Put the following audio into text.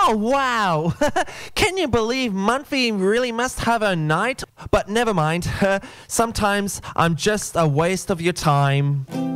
Oh, wow! Can you believe Mumphy really must have a night? But never mind. Sometimes I'm just a waste of your time.